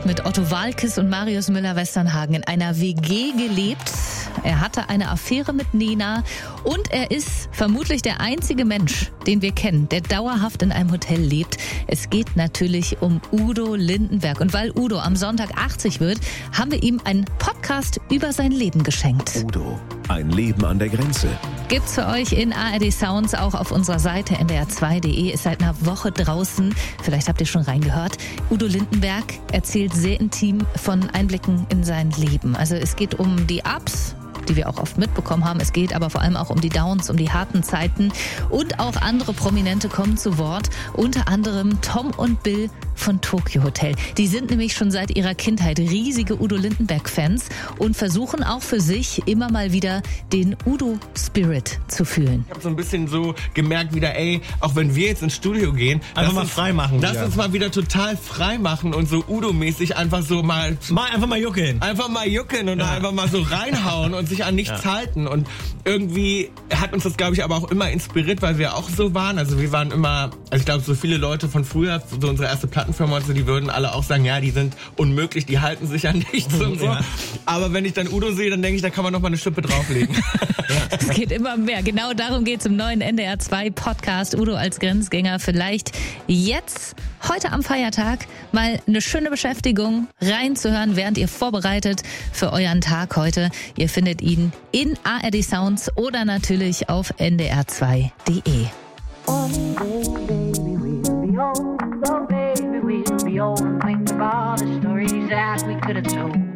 hat mit Otto Waalkes und Marius Müller-Westernhagen in einer WG gelebt. Er hatte eine Affäre mit Nena und er ist vermutlich der einzige Mensch, den wir kennen, der dauerhaft in einem Hotel lebt. Es geht natürlich um Udo Lindenberg. Und weil Udo am Sonntag 80 wird, haben wir ihm einen Podcast über sein Leben geschenkt. Udo, ein Leben an der Grenze. Gibt's für euch in ARD Sounds auch auf unserer Seite ndr2.de. Ist seit einer Woche draußen. Vielleicht habt ihr schon reingehört. Udo Lindenberg erzählt sehr intim von Einblicken in sein Leben. Also es geht um die Ups, die wir auch oft mitbekommen haben. Es geht aber vor allem auch um die Downs, um die harten Zeiten. Und auch andere Prominente kommen zu Wort. Unter anderem Tom und Bill von Tokyo Hotel. Die sind nämlich schon seit ihrer Kindheit riesige Udo Lindenberg-Fans und versuchen auch für sich immer mal wieder den Udo-Spirit zu fühlen. Ich habe so ein bisschen so gemerkt wieder, auch wenn wir jetzt ins Studio gehen, einfach mal frei machen. Lass uns mal wieder total frei machen und so Udo-mäßig einfach so einfach mal juckeln. Einfach mal juckeln und einfach mal so reinhauen und sich an nichts halten. Und irgendwie hat uns das, glaube ich, aber auch immer inspiriert, weil wir auch so waren. Also wir waren immer, ich glaube, so viele Leute von früher, so unsere erste Plattenfirma und so, die würden alle auch sagen, ja, die sind unmöglich, die halten sich an nichts und so. Ja. Aber wenn ich dann Udo sehe, dann denke ich, da kann man noch mal eine Schippe drauflegen. Es geht immer mehr. Genau darum geht es im neuen NDR 2 Podcast Udo als Grenzgänger. Vielleicht jetzt, heute am Feiertag, mal eine schöne Beschäftigung reinzuhören, während ihr vorbereitet für euren Tag heute. Ihr findet ihn in ARD Sounds oder natürlich auf ndr2.de. Oh baby, we'll be old and think of all the stories that we could have told.